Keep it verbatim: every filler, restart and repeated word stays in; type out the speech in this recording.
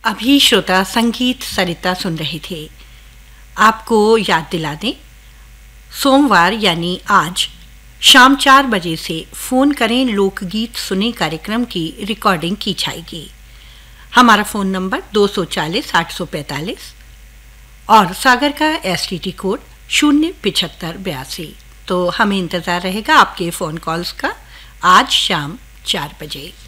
अभी श्रोता संगीत सरिता सुन रहे थे। आपको याद दिला दें, सोमवार यानी आज शाम चार बजे से फ़ोन करें लोकगीत सुने कार्यक्रम की रिकॉर्डिंग की जाएगी। हमारा फ़ोन नंबर दो सौ चालीस आठ सौ पैंतालीस और सागर का एस टी टी कोड शून्य पिछहत्तर बयासी। तो हमें इंतज़ार रहेगा आपके फ़ोन कॉल्स का आज शाम चार बजे।